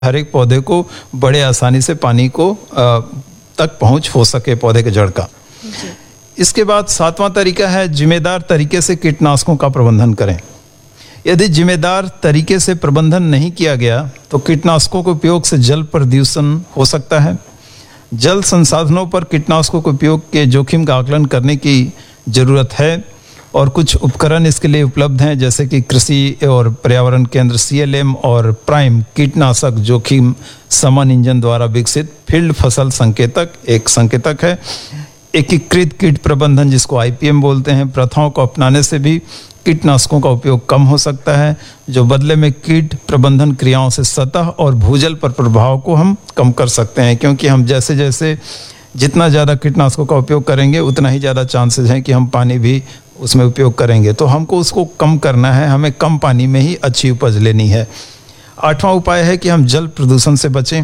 हर एक पौधे को बड़े आसानी से पानी को तक पहुंच हो सके पौधे के जड़ का। इसके बाद 7वां तरीका है जिम्मेदार तरीके से कीटनाशकों का प्रबंधन करें। यदि जिम्मेदार तरीके से प्रबंधन नहीं किया गया तो कीटनाशकों के उपयोग से जल प्रदूषण हो सकता है। जल संसाधनों पर कीटनाशकों के उपयोग के जोखिम का आकलन करने की जरूरत है और कुछ उपकरण इसके लिए उपलब्ध हैं, जैसे कि कृषि और पर्यावरण केंद्र CLM और प्राइम कीटनाशक जोखिम समन इंजन द्वारा विकसित फील्ड फसल संकेतक एक संकेतक है। एकीकृत कीट प्रबंधन जिसको IPM बोलते हैं, प्रथाओं को अपनाने से भी कीटनाशकों का उपयोग कम हो सकता है, जो बदले में कीट प्रबंधन क्रियाओं से सतह और भूजल पर प्रभाव को हम कम कर सकते हैं, क्योंकि हम जैसे जैसे जितना ज़्यादा कीटनाशकों का उपयोग करेंगे उतना ही ज़्यादा चांसेस हैं कि हम पानी भी उसमें उपयोग करेंगे। तो हमको उसको कम करना है, हमें कम पानी में ही अच्छी उपज लेनी है। 8वां उपाय है कि हम जल प्रदूषण से बचें।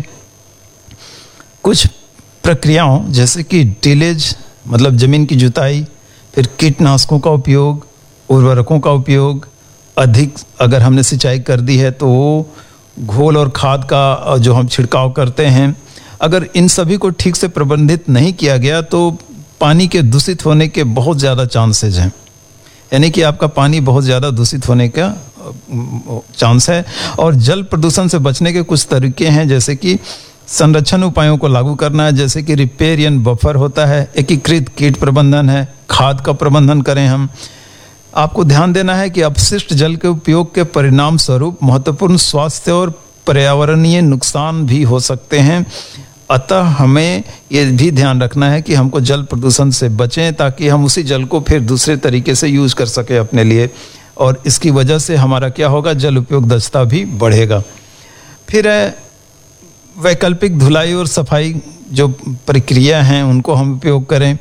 कुछ प्रक्रियाओं जैसे कि टिलेज मतलब ज़मीन की जुताई, फिर कीटनाशकों का उपयोग, उर्वरकों का उपयोग, अधिक अगर हमने सिंचाई कर दी है तो वो घोल और खाद का जो हम छिड़काव करते हैं, अगर इन सभी को ठीक से प्रबंधित नहीं किया गया तो पानी के दूषित होने के बहुत ज़्यादा चांसेज हैं, यानी कि आपका पानी बहुत ज़्यादा दूषित होने का चांस है। और जल प्रदूषण से बचने के कुछ तरीके हैं, जैसे कि संरक्षण उपायों को लागू करना है, जैसे कि रिपेरियन बफर होता है, एकीकृत कीट प्रबंधन है, खाद का प्रबंधन करें हम। आपको ध्यान देना है कि अपशिष्ट जल के उपयोग के परिणाम स्वरूप महत्वपूर्ण स्वास्थ्य और पर्यावरणीय नुकसान भी हो सकते हैं। अतः हमें ये भी ध्यान रखना है कि हमको जल प्रदूषण से बचें ताकि हम उसी जल को फिर दूसरे तरीके से यूज कर सकें अपने लिए, और इसकी वजह से हमारा क्या होगा, जल उपयोग दक्षता भी बढ़ेगा। फिर वैकल्पिक धुलाई और सफाई जो प्रक्रिया हैं उनको हम उपयोग करें।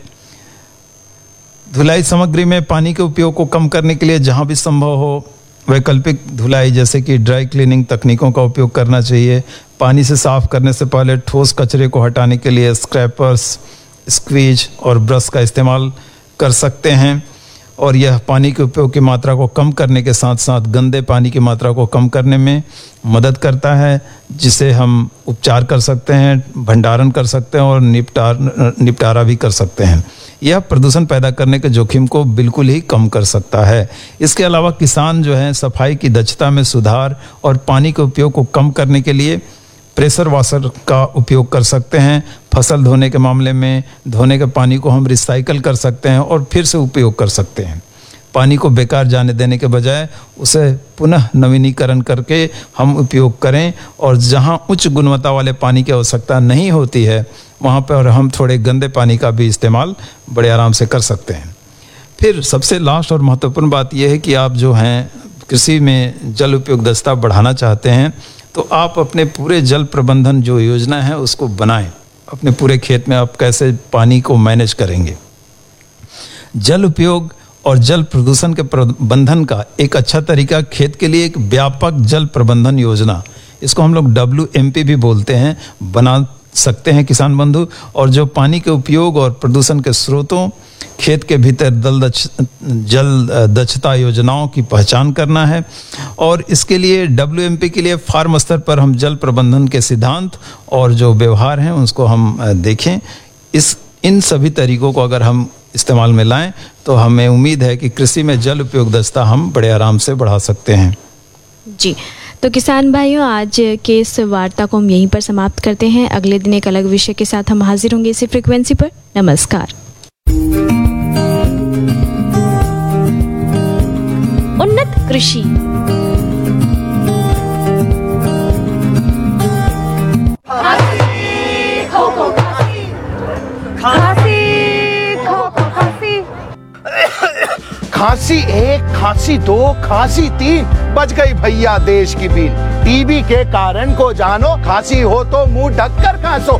धुलाई सामग्री में पानी के उपयोग को कम करने के लिए जहाँ भी संभव हो वैकल्पिक धुलाई जैसे कि ड्राई क्लीनिंग तकनीकों का उपयोग करना चाहिए। पानी से साफ करने से पहले ठोस कचरे को हटाने के लिए स्क्रैपर्स, स्क्वीज और ब्रश का इस्तेमाल कर सकते हैं, और यह पानी के उपयोग की मात्रा को कम करने के साथ साथ गंदे पानी की मात्रा को कम करने में मदद करता है, जिसे हम उपचार कर सकते हैं, भंडारण कर सकते हैं और निपटारा भी कर सकते हैं। यह प्रदूषण पैदा करने के जोखिम को बिल्कुल ही कम कर सकता है। इसके अलावा किसान जो हैं सफाई की दक्षता में सुधार और पानी के उपयोग को कम करने के लिए प्रेशर वॉशर का उपयोग कर सकते हैं। फसल धोने के मामले में धोने के पानी को हम रिसाइकल कर सकते हैं और फिर से उपयोग कर सकते हैं। पानी को बेकार जाने देने के बजाय उसे पुनः नवीनीकरण करके हम उपयोग करें, और जहां उच्च गुणवत्ता वाले पानी की आवश्यकता नहीं होती है वहां पर हम थोड़े गंदे पानी का भी इस्तेमाल बड़े आराम से कर सकते हैं। फिर सबसे लास्ट और महत्वपूर्ण बात यह है कि आप जो हैं कृषि में जल उपयोग दक्षता बढ़ाना चाहते हैं तो आप अपने पूरे जल प्रबंधन जो योजना है उसको बनाएं। अपने पूरे खेत में आप कैसे पानी को मैनेज करेंगे। जल उपयोग और जल प्रदूषण के प्रबंधन का एक अच्छा तरीका खेत के लिए एक व्यापक जल प्रबंधन योजना, इसको हम लोग WMP भी बोलते हैं, बना सकते हैं किसान बंधु। और जो पानी के उपयोग और प्रदूषण के स्रोतों, खेत के भीतर जल दक्षता योजनाओं की पहचान करना है, और इसके लिए WMP के लिए फार्म स्तर पर हम जल प्रबंधन के सिद्धांत और जो व्यवहार हैं उसको हम देखें। इन सभी तरीकों को अगर हम इस्तेमाल में लाएं तो हमें उम्मीद है कि कृषि में जल उपयोग दक्षता हम बड़े आराम से बढ़ा सकते हैं। जी, तो किसान भाइयों, आज के इस वार्ता को हम यहीं पर समाप्त करते हैं। अगले दिन एक अलग विषय के साथ हम हाजिर होंगे इसी फ्रीक्वेंसी पर। नमस्कार। उन्नत कृषि। खांसी 1, खांसी 2, खांसी 3, बच गई भैया देश की बीन। टीबी के कारण को जानो, खांसी हो तो मुंह ढककर खांसो।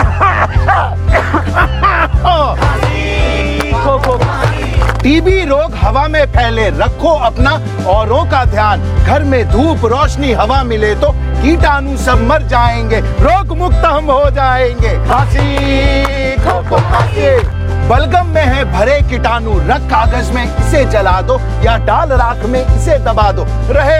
टीबी रोग हवा में फैले, रखो अपना औरों का ध्यान। घर में धूप रोशनी हवा मिले तो कीटाणु सब मर जाएंगे, रोग मुक्त हम हो जाएंगे। खांसी खो खांसी, बलगम में है भरे कीटाणु, रख कागज में इसे जला दो या डाल राख में इसे दबा दो, रहे